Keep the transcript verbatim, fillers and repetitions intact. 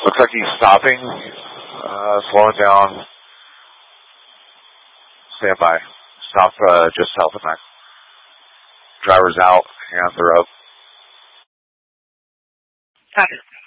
Looks like he's stopping, uh, slowing down. Stand by. Stop uh, just south of Mac. Driver's out, hands are up. Copy.